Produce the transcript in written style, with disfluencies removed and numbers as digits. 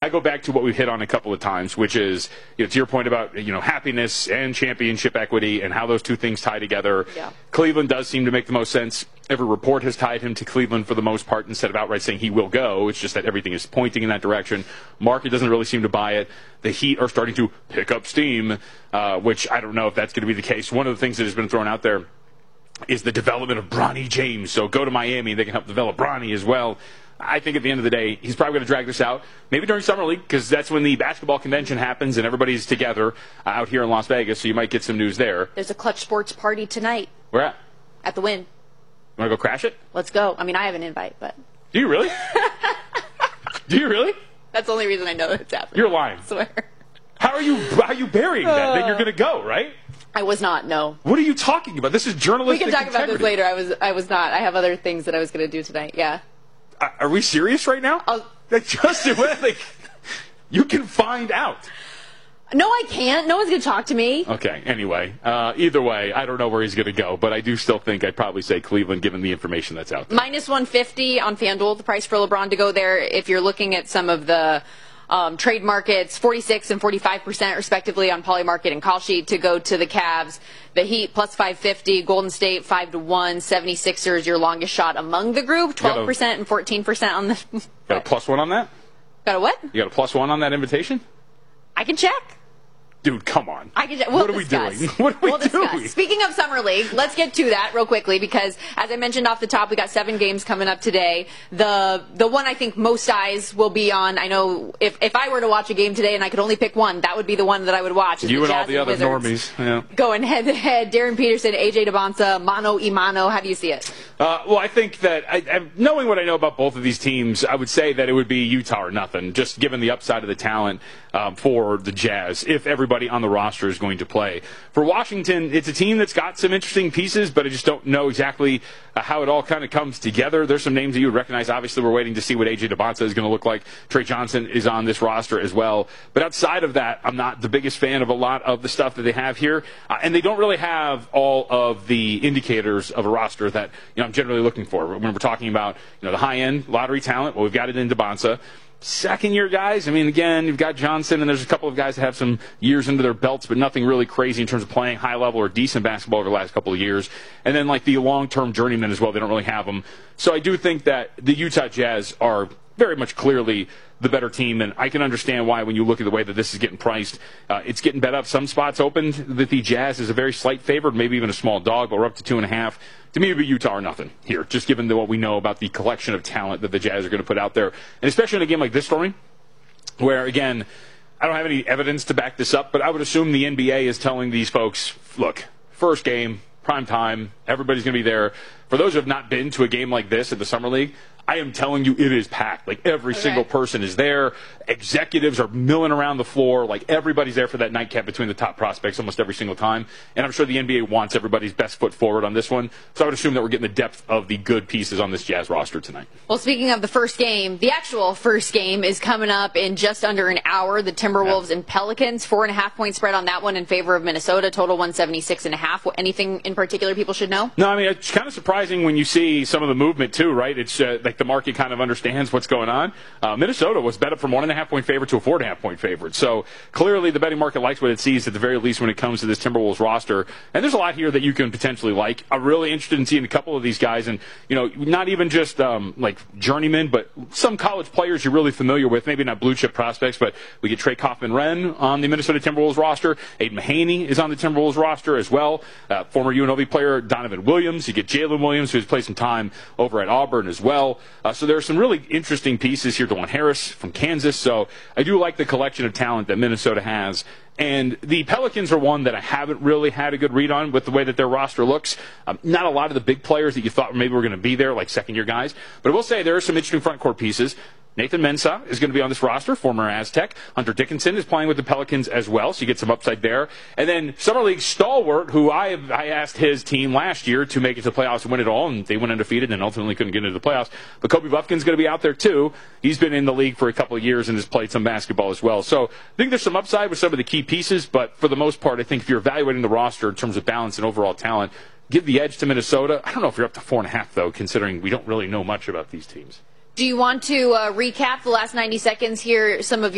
I go back to what we've hit on a couple of times, which is, to your point about, happiness and championship equity and how those two things tie together. Yeah. Cleveland does seem to make the most sense. Every report has tied him to Cleveland for the most part instead of outright saying he will go. It's just that everything is pointing in that direction. Market doesn't really seem to buy it. The Heat are starting to pick up steam, which I don't know if that's going to be the case. One of the things that has been thrown out there is the development of Bronny James. So go to Miami, they can help develop Bronny as well. I think at the end of the day, he's probably going to drag this out, maybe during Summer League, because that's when the basketball convention happens and everybody's together out here in Las Vegas, so you might get some news there. There's a Clutch Sports party tonight. Where at? At the Wynn. You want to go crash it? Let's go. I mean, I have an invite, but... Do you really? Do you really? That's the only reason I know that it's happening. You're lying. I swear. How are you burying that? Then you're going to go, right? I was not, no. What are you talking about? This is journalistic We can talk integrity. about this later. I was not. I have other things that I was going to do tonight, yeah. Are we serious right now? Justin, you can find out. No, I can't. No one's going to talk to me. Okay, anyway. Either way, I don't know where he's going to go, but I do still think I'd probably say Cleveland given the information that's out there. Minus 150 on FanDuel, the price for LeBron to go there. If you're looking at some of the trade markets, 46 and 45% respectively on Polymarket and Call Sheet to go to the Cavs. The Heat plus 550, Golden State 5-1, 76ers your longest shot among the group, 12% and 14% on the... Got a plus one on that? Got a what? You got a plus one on that invitation? I can check. Dude, come on. What are we doing? What are we doing? Speaking of Summer League, let's get to that real quickly because, as I mentioned off the top, we got 7 games coming up today. The one I think most eyes will be on, I know if I were to watch a game today and I could only pick one, that would be the one that I would watch. You and all the other normies. Yeah. Going head-to-head, Darren Peterson, AJ Debonsa, mano y mano. How do you see it? Well, I think that knowing what I know about both of these teams, I would say that it would be Utah or nothing, just given the upside of the talent for the Jazz, if everybody on the roster is going to play. For Washington, it's a team that's got some interesting pieces, but I just don't know exactly how it all kind of comes together. There's some names that you would recognize. Obviously, we're waiting to see what AJ Debonsa is going to look like. Trey Johnson is on this roster as well. But outside of that, I'm not the biggest fan of a lot of the stuff that they have here. And they don't really have all of the indicators of a roster that I'm generally looking for. When we're talking about the high-end lottery talent, well, we've got it in Debonsa. Second-year guys, I mean, again, you've got Johnson, and there's a couple of guys that have some years into their belts, but nothing really crazy in terms of playing high-level or decent basketball over the last couple of years. And then, the long-term journeymen as well, they don't really have them. So I do think that the Utah Jazz are very much clearly the better team, and I can understand why when you look at the way that this is getting priced, it's getting bet up. Some spots opened that the Jazz is a very slight favorite, maybe even a small dog, but we're up to 2.5. To me, it would be Utah or nothing here, just given what we know about the collection of talent that the Jazz are going to put out there. And especially in a game like this, Stormy, where, again, I don't have any evidence to back this up, but I would assume the NBA is telling these folks, look, first game, prime time, everybody's going to be there. For those who have not been to a game like this at the Summer League, I am telling you, it is packed. Every single person is there. Executives are milling around the floor. Everybody's there for that nightcap between the top prospects almost every single time. And I'm sure the NBA wants everybody's best foot forward on this one. So I would assume that we're getting the depth of the good pieces on this Jazz roster tonight. Well, speaking of the first game, the actual first game is coming up in just under an hour. The Timberwolves and Pelicans, 4.5-point spread on that one in favor of Minnesota. Total 176.5. Anything in particular people should know? No, I mean, it's kind of surprising when you see some of the movement too, right? It's the market kind of understands what's going on. Minnesota was bet up from 1.5-point favorite to a 4.5-point favorite. So clearly the betting market likes what it sees at the very least when it comes to this Timberwolves roster. And there's a lot here that you can potentially like. I'm really interested in seeing a couple of these guys, and not even just journeymen, but some college players you're really familiar with. Maybe not blue chip prospects, but we get Trey Kaufman-Renn on the Minnesota Timberwolves roster. Aiden Mahaney is on the Timberwolves roster as well. Former UNLV player Donovan Williams. You get Jalen Williams, who's played some time over at Auburn as well. So there are some really interesting pieces here. DeJuan Harris from Kansas. So I do like the collection of talent that Minnesota has. And the Pelicans are one that I haven't really had a good read on with the way that their roster looks. Not a lot of the big players that you thought maybe were going to be there, like second-year guys. But I will say there are some interesting front court pieces. Nathan Mensah is going to be on this roster, former Aztec. Hunter Dickinson is playing with the Pelicans as well, so you get some upside there. And then Summer League stalwart, who I asked his team last year to make it to the playoffs and win it all, and they went undefeated and ultimately couldn't get into the playoffs. But Kobe Buffkin's going to be out there too. He's been in the league for a couple of years and has played some basketball as well. So I think there's some upside with some of the key pieces, but for the most part, I think if you're evaluating the roster in terms of balance and overall talent, give the edge to Minnesota. I don't know if you're up to 4.5, though, considering we don't really know much about these teams. Do you want to recap the last 90 seconds here, some of